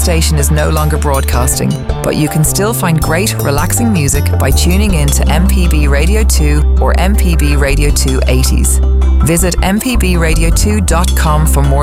station is no longer broadcasting, but you can still find great, relaxing music by tuning in to MPB Radio 2 or MPB Radio 2 80s. Visit mpbradio2.com for more